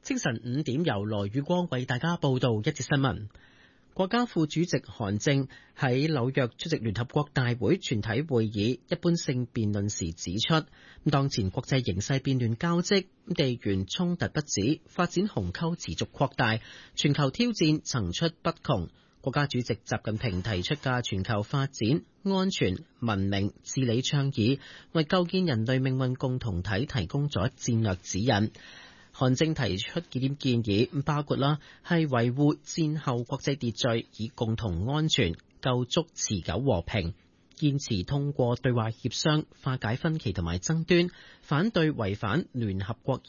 清晨5點由羅宇光為大家報道一節新聞。國家副主席韓正喺紐約出席聯合國大會全體會議一般性辯論時指出，當前國際形勢變亂交織，地緣衝突不止，發展鴻溝持續擴大，全球挑戰層出不窮。國家主席習近平提出嘅全球發展、安全、文明、治理倡議，為構建人類命運共同體提供咗戰略指引。韓正提出幾點建議，包括係維護戰後國際秩序，以共同安全構築持久和平，堅持通過對話協商化解分歧同埋爭端，反對違反聯合國